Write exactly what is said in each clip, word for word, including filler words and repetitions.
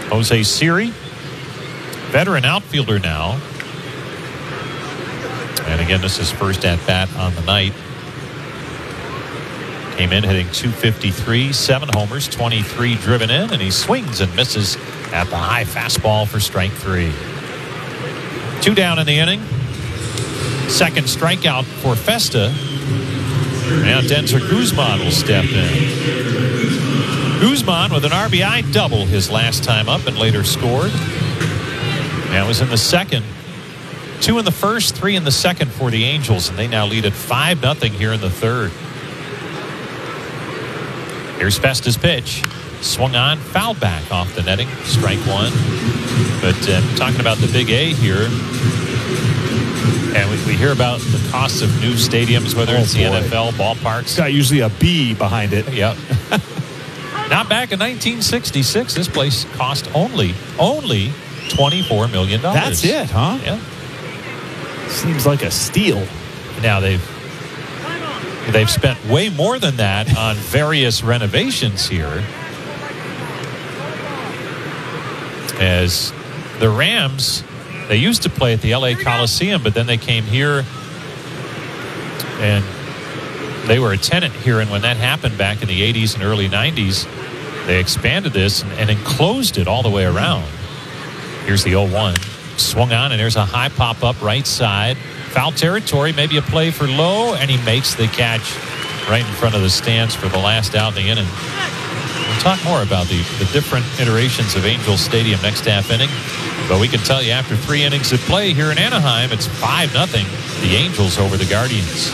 Jose Siri, veteran outfielder now. And again, this is first at-bat on the night. Came in hitting two fifty-three, seven homers, twenty-three driven in, and he swings and misses at the high fastball for strike three. Two down in the inning. Second strikeout for Festa. Now Denzer Guzman will step in. Guzman with an R B I double his last time up and later scored. That was in the second. Two in the first, three in the second for the Angels, and they now lead at five nothing here in the third. Here's Festa's pitch. Swung on, fouled back off the netting. Strike one. But uh, talking about the Big A here, and we, we hear about the costs of new stadiums, whether oh, it's the boy. N F L, ballparks. It's got usually a B behind it. Yep. Not back in nineteen sixty-six. This place cost only, only twenty-four million dollars. That's it, huh? Yeah. Seems like a steal. Now they've they've spent way more than that on various renovations here. As the Rams, they used to play at the L A Coliseum, but then they came here and they were a tenant here. And when that happened back in the eighties and early nineties, they expanded this and, and enclosed it all the way around. Here's the oh one. Swung on, and there's a high pop-up right side. Foul territory, maybe a play for Lowe, and he makes the catch right in front of the stands for the last out in the inning. We'll talk more about the, the different iterations of Angels Stadium next half inning. But we can tell you after three innings of play here in Anaheim, it's five nothing, the Angels over the Guardians.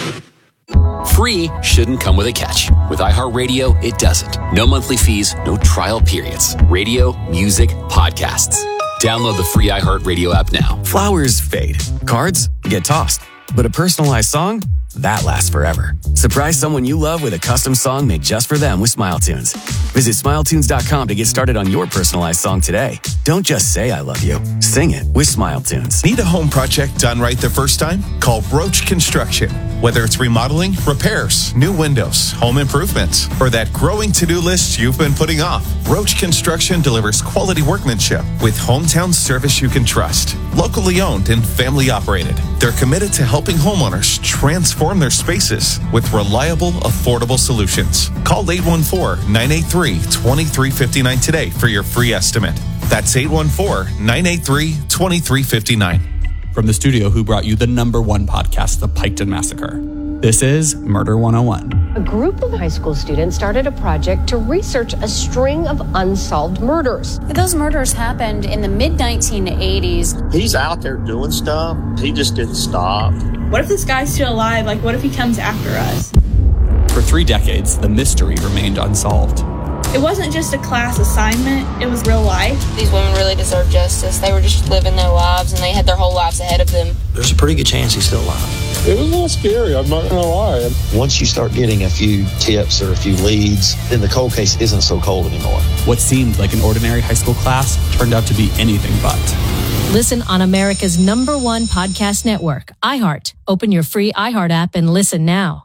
Free shouldn't come with a catch. With iHeartRadio, it doesn't. No monthly fees, no trial periods. Radio, music, podcasts. Download the free iHeartRadio app now. Flowers fade. Cards get tossed. But a personalized song? That lasts forever. Surprise someone you love with a custom song made just for them with SmileTunes. Visit Smile Tunes dot com to get started on your personalized song today. Don't just say I love you. Sing it with SmileTunes. Need a home project done right the first time? Call Roach Construction. Whether it's remodeling, repairs, new windows, home improvements, or that growing to-do list you've been putting off, Roach Construction delivers quality workmanship with hometown service you can trust. Locally owned and family operated. They're committed to helping homeowners transform their spaces with reliable, affordable solutions. Call eight one four, nine eight three, two three five nine today for your free estimate. That's eight one four, nine eight three, two three five nine. From the studio who brought you the number one podcast, The Piketon Massacre. This is Murder one oh one. A group of high school students started a project to research a string of unsolved murders. Those murders happened in the mid nineteen eighties. He's out there doing stuff. He just didn't stop. What if this guy's still alive? Like, what if he comes after us? For three decades, the mystery remained unsolved. It wasn't just a class assignment, it was real life. These women really deserve justice. They were just living their lives, and they had their whole lives ahead of them. There's a pretty good chance he's still alive. It was a little scary, I'm not going to lie. Once you start getting a few tips or a few leads, then the cold case isn't so cold anymore. What seemed like an ordinary high school class turned out to be anything but. Listen on America's number one podcast network, iHeart. Open your free iHeart app and listen now.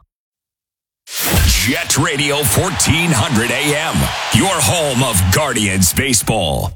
Jet Radio fourteen hundred A M, your home of Guardians baseball.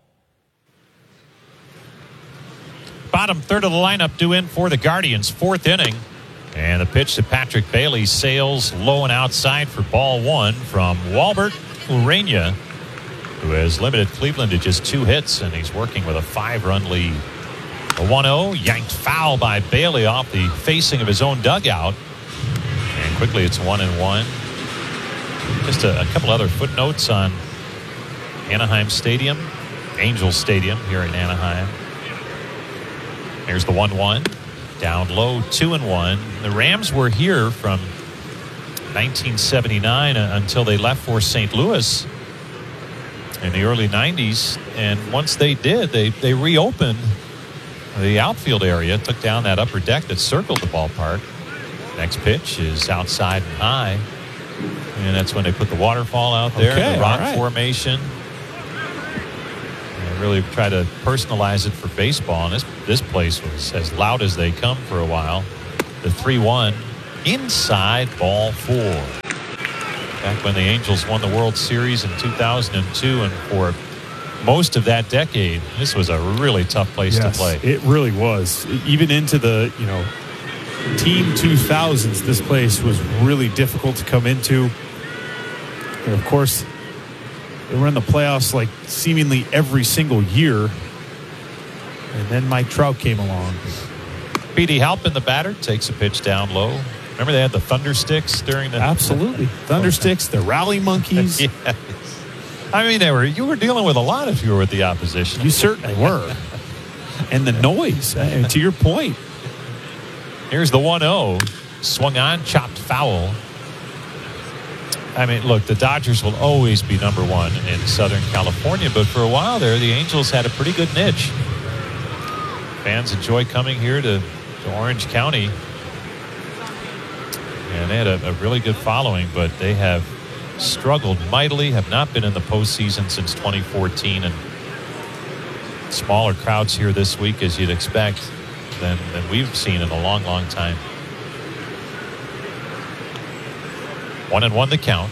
Bottom third of the lineup due in for the Guardians, fourth inning. And the pitch to Patrick Bailey sails low and outside for ball one from Walbert Urania, who has limited Cleveland to just two hits, and he's working with a five-run lead. A one oh, yanked foul by Bailey off the facing of his own dugout. And quickly it's one and one. Just a, a couple other footnotes on Anaheim Stadium, Angels Stadium here in Anaheim. Here's the one one. Down low, two and one. The Rams were here from nineteen seventy-nine until they left for Saint Louis in the early nineties. And once they did, they, they reopened the outfield area, took down that upper deck that circled the ballpark. Next pitch is outside and high. And that's when they put the waterfall out there, okay, the rock right. formation. And really try to personalize it for baseball. And this, this place was as loud as they come for a while. The three one, inside ball four. Back when the Angels won the World Series in two thousand two, and for most of that decade, this was a really tough place yes, to play. It really was. Even into the, you know, team two thousands, this place was really difficult to come into. And of course, they were in the playoffs like seemingly every single year. And then Mike Trout came along. Petey Halpin, the batter, takes a pitch down low. Remember they had the Thunder Sticks during the... Absolutely. Thunder Sticks, the Rally Monkeys. Yes. I mean, they were. You were dealing with a lot if you were with the opposition. You certainly were. And the noise, I mean, to your point. Here's the one oh. Swung on, chopped foul. I mean, look, the Dodgers will always be number one in Southern California, but for a while there, the Angels had a pretty good niche. Fans enjoy coming here to, to Orange County. And they had a, a really good following, but they have struggled mightily, have not been in the postseason since twenty fourteen, and smaller crowds here this week, as you'd expect, than, than we've seen in a long, long time. One and one the count.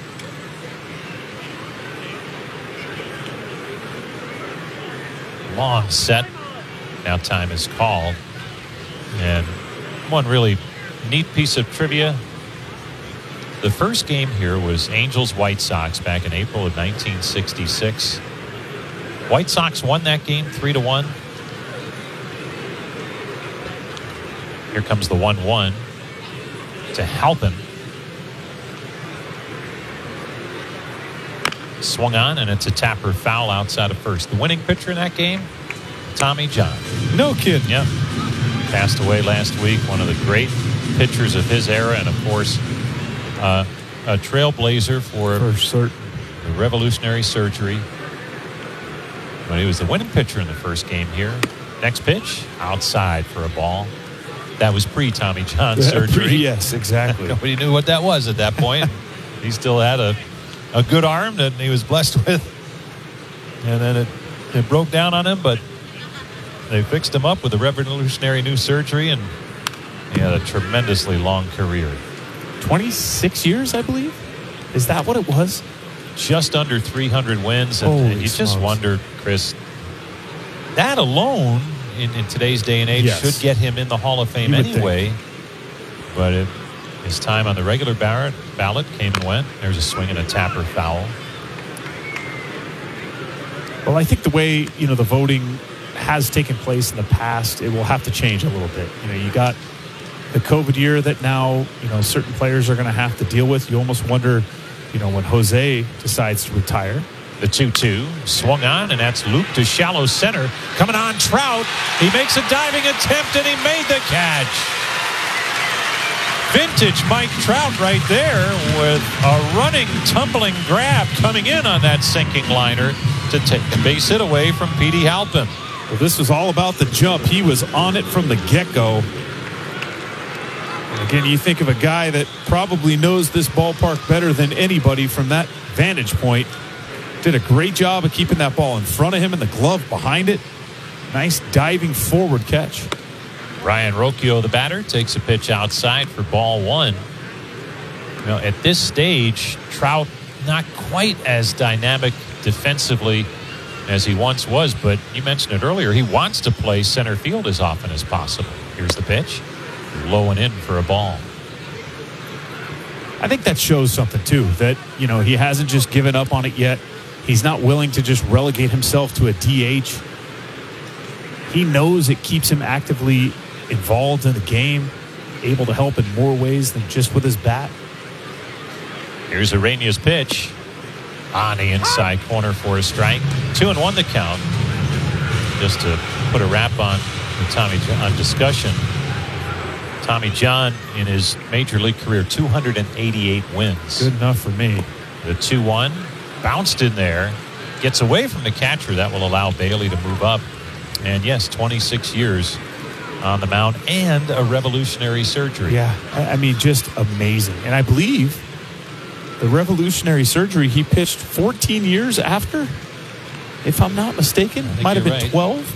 Long set. Now time is called. And one really neat piece of trivia. The first game here was Angels-White Sox back in April of nineteen sixty-six. White Sox won that game three to one. Here comes the one one to Halpin. Swung on, and it's a tapper foul outside of first. The winning pitcher in that game, Tommy John. No kidding. Yep. Passed away last week. One of the great pitchers of his era, and of course, uh, a trailblazer for, for certain. the revolutionary surgery. But he was the winning pitcher in the first game here. Next pitch, outside for a ball. That was pre-Tommy John surgery. Yes, exactly. Nobody knew what that was at that point. He still had a, a good arm that he was blessed with. And then it, it broke down on him, but they fixed him up with a revolutionary new surgery, and he had a tremendously long career. twenty-six years, I believe? Is that what it was? Just under three hundred wins. And, and you smokes. just wonder, Chris, that alone in, in today's day and age yes. should get him in the Hall of Fame anyway. Think. But it, his time on the regular ballot, ballot came and went. There's a swing and a tapper foul. Well, I think the way, you know, the voting has taken place in the past, it will have to change a little bit. You know, you got the COVID year that now, you know, certain players are going to have to deal with. You almost wonder, you know, when Jose decides to retire. The two two swung on, and that's Luke to shallow center. Coming on, Trout. He makes a diving attempt, and he made the catch. Vintage Mike Trout right there with a running, tumbling grab coming in on that sinking liner to take the base hit away from Petey Halpin. Well, this was all about the jump. He was on it from the get-go. And again, you think of a guy that probably knows this ballpark better than anybody from that vantage point. Did a great job of keeping that ball in front of him and the glove behind it. Nice diving forward catch. Ryan Rocchio, the batter, takes a pitch outside for ball one. You know, at this stage, Trout not quite as dynamic defensively as he once was, but you mentioned it earlier, he wants to play center field as often as possible. Here's the pitch. Low and in for a ball. I think that shows something, too, that, you know, he hasn't just given up on it yet. He's not willing to just relegate himself to a D H. He knows it keeps him actively involved in the game, able to help in more ways than just with his bat. Here's Ureña's pitch. On the inside corner for a strike. Two and one the count. Just to put a wrap on the Tommy John discussion. Tommy John in his major league career, two hundred eighty-eight wins. Good enough for me. The two one bounced in there, gets away from the catcher. That will allow Bailey to move up. And yes, twenty-six years on the mound and a revolutionary surgery. Yeah, I mean, just amazing. And I believe the revolutionary surgery he pitched fourteen years after, if I'm not mistaken. Might have been right. twelve.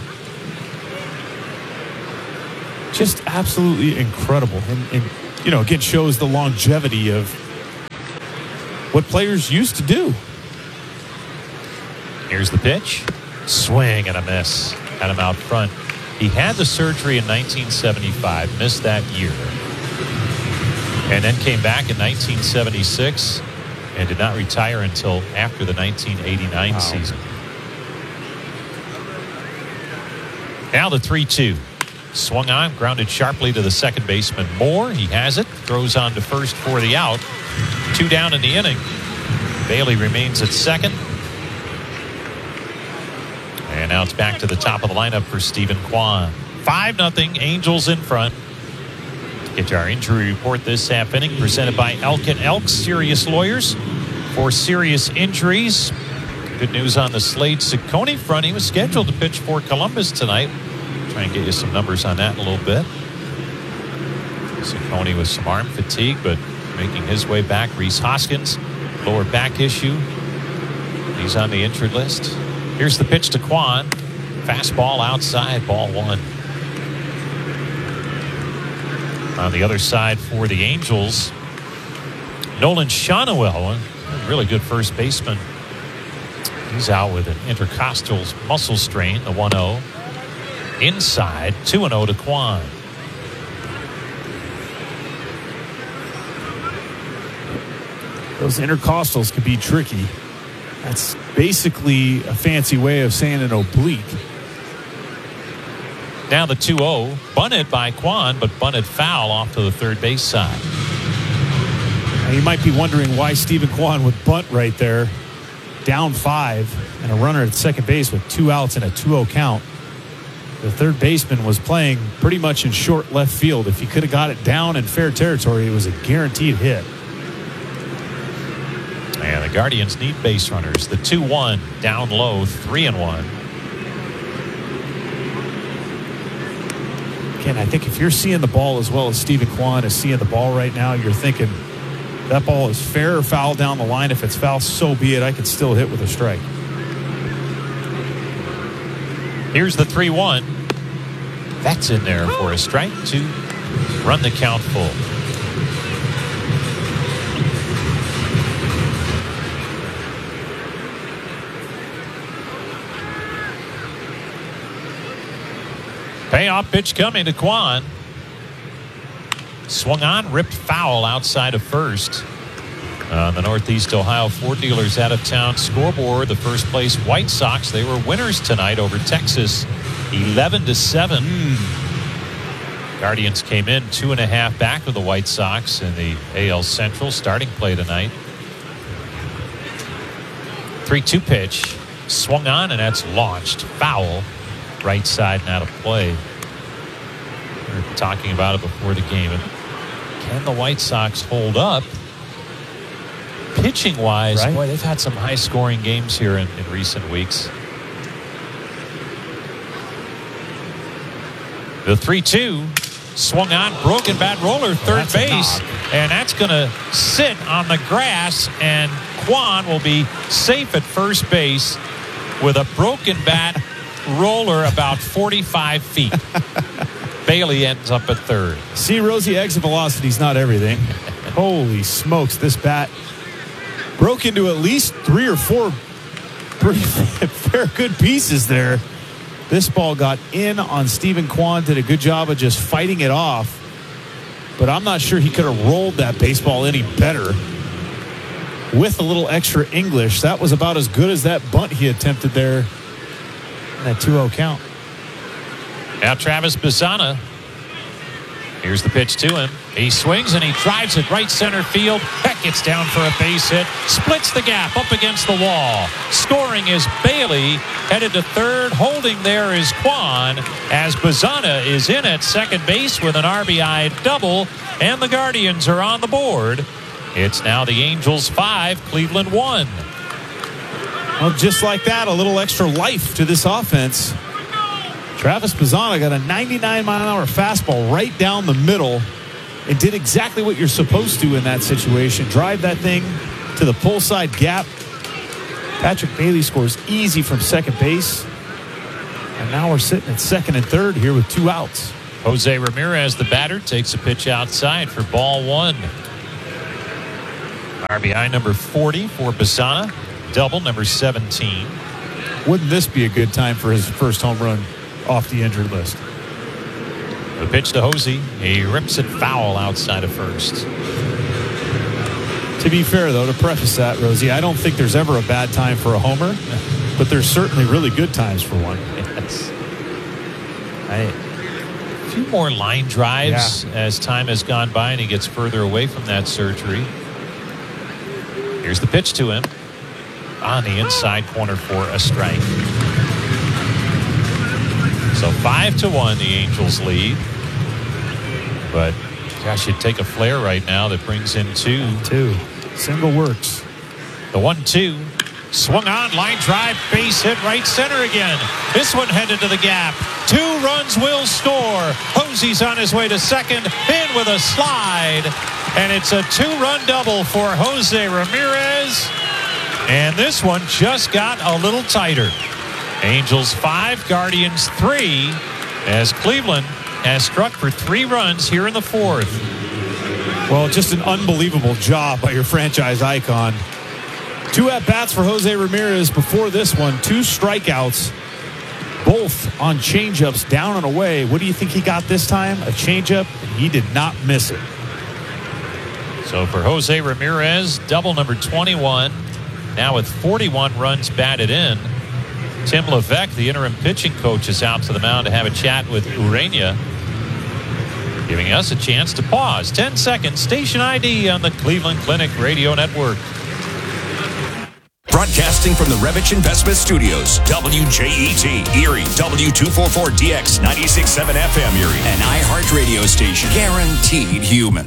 Just absolutely incredible. And, and, you know, again, shows the longevity of what players used to do. Here's the pitch. Swing and a miss. Had him out front. He had the surgery in nineteen seventy-five, missed that year. And then came back in nineteen seventy-six and did not retire until after the nineteen eighty-nine wow. season. Now the three two. Swung on, grounded sharply to the second baseman Moore. He has it. Throws on to first for the out. Two down in the inning. Bailey remains at second. And now it's back to the top of the lineup for Stephen Kwan. five nothing, Angels in front. Get to our injury report this half inning, presented by Elk and Elk Serious Lawyers for serious injuries. Good news on the Slade Ciccone front. He was scheduled to pitch for Columbus tonight. Try and get you some numbers on that in a little bit. Ciccone with some arm fatigue, but making his way back. Rhys Hoskins, lower back issue. He's on the injured list. Here's the pitch to Kwan. Fastball outside, ball one. On the other side for the Angels, Nolan Schanuel, a really good first baseman. He's out with an intercostal muscle strain, the one oh. Inside, two and oh to Kwan. Those intercostals can be tricky. That's basically a fancy way of saying an oblique. Now the two oh, bunted by Kwan, but bunted foul off to the third base side. Now you might be wondering why Stephen Kwan would bunt right there. Down five and a runner at second base with two outs and a two oh count. The third baseman was playing pretty much in short left field. If he could have got it down in fair territory, it was a guaranteed hit. And the Guardians need base runners. The two one down low, three and one. Ken, I think if you're seeing the ball as well as Stephen Kwan is seeing the ball right now, you're thinking that ball is fair or foul down the line. If it's foul, so be it. I could still hit with a strike. Here's the three one. That's in there for a strike to run the count full. Payoff pitch coming to Kwan. Swung on, ripped foul outside of first. On the Northeast Ohio Ford Dealers out of town scoreboard, the first place White Sox, they were winners tonight over Texas, eleven to seven. Mm. Guardians came in two and a half back of the White Sox in the A L Central starting play tonight. three two pitch, swung on, and that's launched. Foul, right side and out of play. We were talking about it before the game. Can the White Sox hold up? Pitching wise, right? Boy, they've had some high scoring games here in, in recent weeks. The three two swung on, broken bat roller, third oh, base, and that's going to sit on the grass, and Kwan will be safe at first base with a broken bat roller about forty-five feet. Bailey ends up at third. See, Rosie, exit velocity is not everything. Holy smokes, this bat broke into at least three or four pretty fair good pieces there. This ball got in on Stephen Kwan, did a good job of just fighting it off. But I'm not sure he could have rolled that baseball any better. With a little extra English, that was about as good as that bunt he attempted there in that two oh count. Now Travis Bazzana. Here's the pitch to him. He swings and he drives it right center field. Peck gets down for a base hit. Splits the gap up against the wall. Scoring is Bailey. Headed to third. Holding there is Kwan as Bazzana is in at second base with an R B I double. And the Guardians are on the board. It's now the Angels five, Cleveland one. Well, just like that, a little extra life to this offense. Travis Bazzana got a ninety-nine mile an hour fastball right down the middle and did exactly what you're supposed to in that situation. Drive that thing to the pull side gap. Patrick Bailey scores easy from second base. And now we're sitting at second and third here with two outs. Jose Ramirez, the batter, takes a pitch outside for ball one. R B I number forty for Bazzana. Double number seventeen. Wouldn't this be a good time for his first home run off the injured list? The pitch to Hosey. He rips it foul outside of first. To be fair, though, to preface that, Rosie, I don't think there's ever a bad time for a homer, but there's certainly really good times for one. Yes. I... A few more line drives yeah. as time has gone by and he gets further away from that surgery. Here's the pitch to him on the inside corner for a strike. So five to one, the Angels lead. But gosh, you'd take a flare right now that brings in two. Two. Single works. The one two. Swung on, line drive, base hit, right center again. This one headed to the gap. Two runs will score. Hosey's on his way to second, in with a slide. And it's a two-run double for Jose Ramirez. And this one just got a little tighter. Angels five, Guardians three, as Cleveland has struck for three runs here in the fourth. Well, just an unbelievable job by your franchise icon. Two at-bats for Jose Ramirez before this one. Two strikeouts, both on changeups down and away. What do you think he got this time? A changeup, and he did not miss it. So for Jose Ramirez, double number twenty-one. Now with forty-one runs batted in. Tim Levesque, the interim pitching coach, is out to the mound to have a chat with Urena, giving us a chance to pause. ten seconds, station I D on the Cleveland Clinic Radio Network. Broadcasting from the Revich Investment Studios, W J E T, Erie, W two forty-four D X, ninety-six point seven F M Erie, an iHeart radio station, guaranteed human.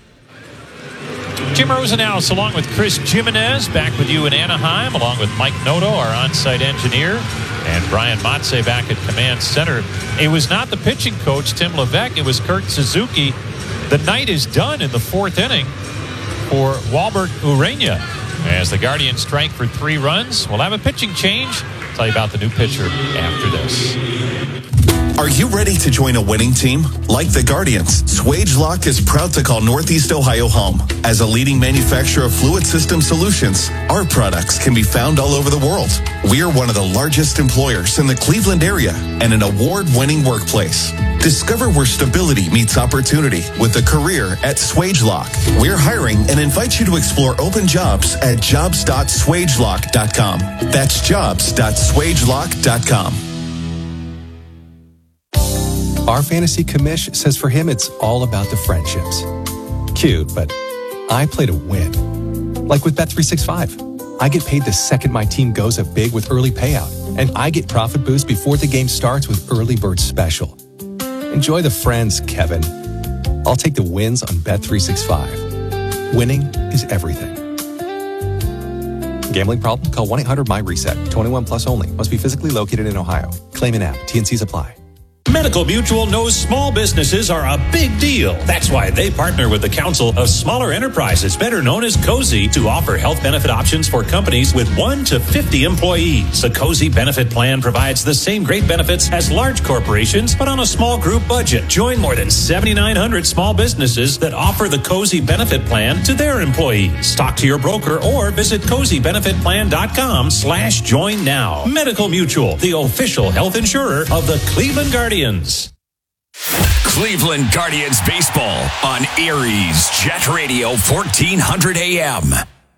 Jim Rosenhaus along with Chris Jimenez back with you in Anaheim, along with Mike Noto, our on-site engineer, and Brian Matze back at Command Center. It was not the pitching coach, Tim Levesque. It was Kurt Suzuki. The night is done in the fourth inning for Walbert Urena. As the Guardians strike for three runs, we'll have a pitching change. I'll tell you about the new pitcher after this. Are you ready to join a winning team? Like the Guardians, Swagelok is proud to call Northeast Ohio home. As a leading manufacturer of fluid system solutions, our products can be found all over the world. We are one of the largest employers in the Cleveland area and an award-winning workplace. Discover where stability meets opportunity with a career at Swagelok. We're hiring and invite you to explore open jobs at jobs dot swagelok dot com. That's jobs dot swagelok dot com. Our fantasy commish says for him it's all about the friendships. Cute, but I play to win. Like with Bet three sixty-five. I get paid the second my team goes up big with early payout. And I get profit boost before the game starts with Early Bird Special. Enjoy the friends, Kevin. I'll take the wins on Bet three sixty-five. Winning is everything. Gambling problem? Call one eight hundred M Y reset. twenty-one plus only. Must be physically located in Ohio. Claim an app. T N Cs apply. Medical Mutual knows small businesses are a big deal. That's why they partner with the Council of Smaller Enterprises, better known as COSI, to offer health benefit options for companies with one to fifty employees. The COSI benefit plan provides the same great benefits as large corporations, but on a small group budget. Join more than seventy-nine hundred small businesses that offer the COSI benefit plan to their employees. Talk to your broker or visit cozy benefit plan dot com slash join now. Medical Mutual, the official health insurer of the Cleveland Guardians. Cleveland Guardians baseball on Erie's Jet Radio fourteen hundred A M.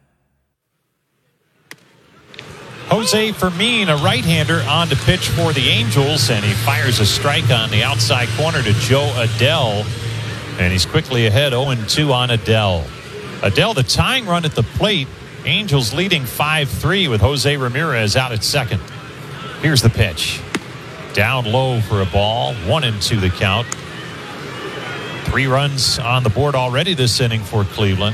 Jose Fermin, a right-hander, on to pitch for the Angels, and he fires a strike on the outside corner to Joe Adell, and he's quickly ahead oh and two on Adell. Adell, the tying run at the plate. Angels leading five three with Jose Ramirez out at second. Here's the pitch. Down low for a ball. One and two the count. Three runs on the board already this inning for Cleveland.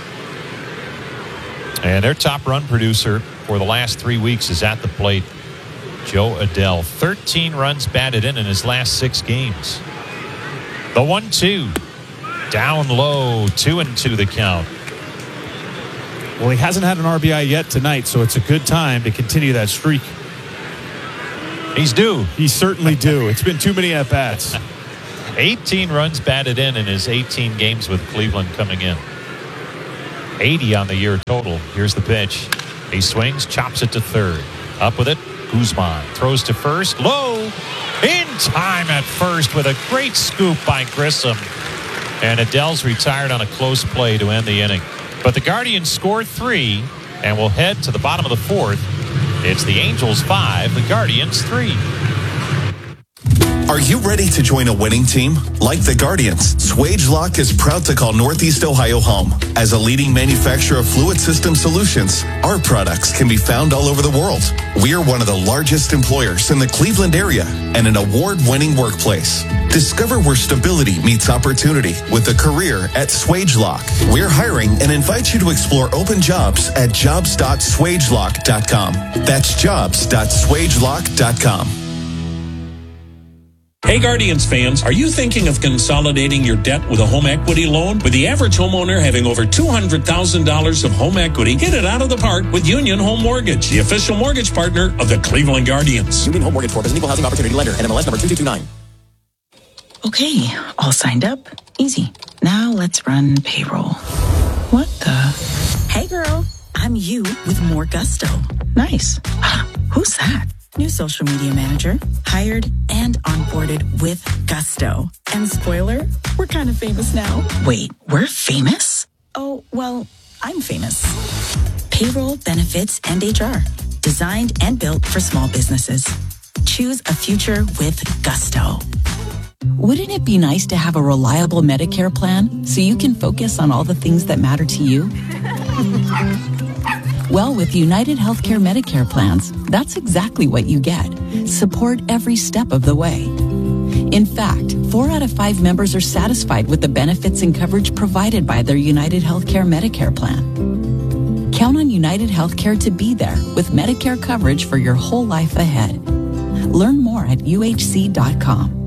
And their top run producer for the last three weeks is at the plate, Joe Adell. thirteen runs batted in in his last six games. The one two. Down low. Two and two the count. Well, he hasn't had an R B I yet tonight, so it's a good time to continue that streak. He's due. He's certainly due. It's been too many at-bats. eighteen runs batted in in his eighteen games with Cleveland coming in. eighty on the year total. Here's the pitch. He swings, chops it to third. Up with it. Guzman throws to first. Low. In time at first with a great scoop by Grissom. And Adell's retired on a close play to end the inning. But the Guardians score three and will head to the bottom of the fourth. It's the Angels five, the Guardians three. Are you ready to join a winning team? Like the Guardians, Swagelok is proud to call Northeast Ohio home. As a leading manufacturer of fluid system solutions, our products can be found all over the world. We are one of the largest employers in the Cleveland area and an award-winning workplace. Discover where stability meets opportunity with a career at Swagelok. We're hiring and invite you to explore open jobs at jobs dot swagelok dot com. That's jobs dot swagelok dot com. Hey Guardians fans, are you thinking of consolidating your debt with a home equity loan? With the average homeowner having over two hundred thousand dollars of home equity, get it out of the park with Union Home Mortgage, the official mortgage partner of the Cleveland Guardians. Union Home Mortgage Corp is an equal housing opportunity lender and M L S number two two two nine. Okay, all signed up. Easy. Now let's run payroll. What the? Hey girl, I'm you with more gusto. Nice. Who's that? New social media manager, hired and onboarded with gusto. And spoiler, we're kind of famous now. Wait, we're famous? Oh, well, I'm famous. Payroll, benefits, and H R. Designed and built for small businesses. Choose a future with gusto. Wouldn't it be nice to have a reliable Medicare plan so you can focus on all the things that matter to you? Well, with United Healthcare Medicare plans, that's exactly what you get. Support every step of the way. In fact, four out of five members are satisfied with the benefits and coverage provided by their United Healthcare Medicare plan. Count on United Healthcare to be there with Medicare coverage for your whole life ahead. Learn more at U H C dot com.